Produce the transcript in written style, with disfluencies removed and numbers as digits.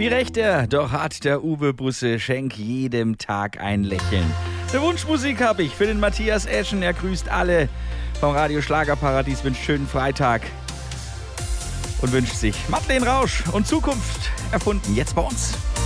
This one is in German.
Wie recht er doch hat der Uwe Busse, schenk jedem Tag ein Lächeln. Eine Wunschmusik habe ich für den Matthias Eschen. Er grüßt alle vom Radio Schlagerparadies, wünscht schönen Freitag und wünscht sich Madeleine Rausch und Zukunft erfunden. Jetzt bei uns.